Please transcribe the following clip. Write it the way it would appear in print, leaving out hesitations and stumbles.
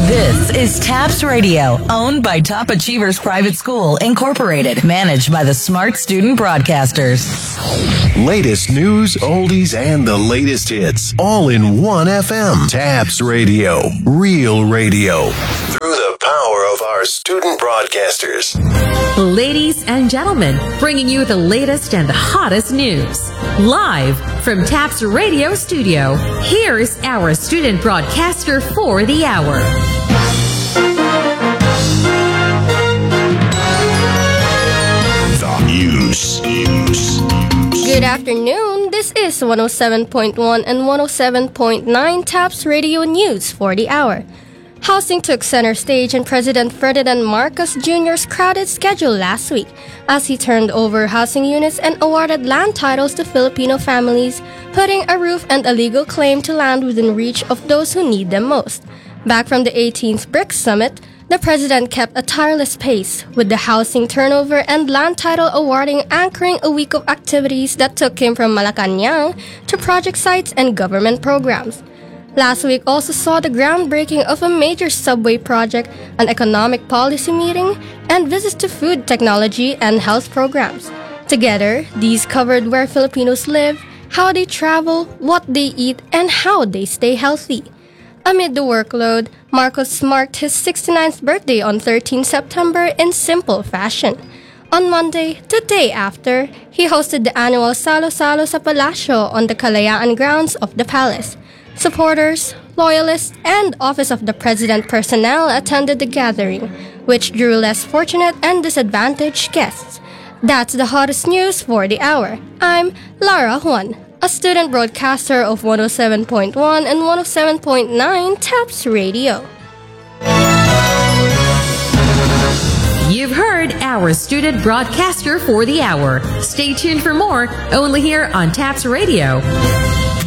This is TAPS Radio, owned by Top Achievers Private School, Incorporated, managed by the Smart Student Broadcasters. Latest news, oldies, and the latest hits, all in one FM. TAPS Radio, real radio. Through the power of our student broadcasters. Ladies and gentlemen, bringing you the latest and the hottest news. Live from TAPS Radio Studio, here's our student broadcaster for the hour. The news. Good afternoon. This is 107.1 and 107.9 TAPS Radio News for the hour. Housing took center stage in President Ferdinand Marcos Jr.'s crowded schedule last week as he turned over housing units and awarded land titles to Filipino families, putting a roof and a legal claim to land within reach of those who need them most. Back from the 18th BRICS Summit, the president kept a tireless pace, with the housing turnover and land title awarding anchoring a week of activities that took him from Malacanang to project sites and government programs. Last week also saw the groundbreaking of a major subway project, an economic policy meeting, and visits to food technology and health programs. Together, these covered where Filipinos live, how they travel, what they eat, and how they stay healthy. Amid the workload, Marcos marked his 69th birthday on 13 September in simple fashion. On Monday, the day after, he hosted the annual Salo-Salo sa Palasyo on the Kalayaan grounds of the palace. Supporters, loyalists, and Office of the President personnel attended the gathering, which drew less fortunate and disadvantaged guests. That's the hottest news for the hour. I'm Lara Juan, a student broadcaster of 107.1 and 107.9 TAPS Radio. You've heard our student broadcaster for the hour. Stay tuned for more, only here on TAPS Radio.